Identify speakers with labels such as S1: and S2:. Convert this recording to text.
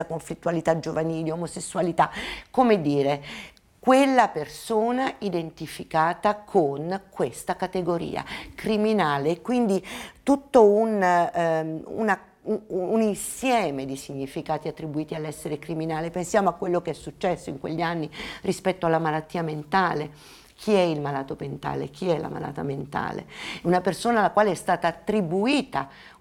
S1: conflittualità giovanili, omosessualità, come dire, quella persona identificata con questa categoria criminale, quindi tutto un insieme di significati attribuiti all'essere criminale. Pensiamo a quello che è successo in quegli anni rispetto alla malattia mentale. Chi è il malato mentale? Chi è la malata mentale? Una persona alla quale è stata attribuita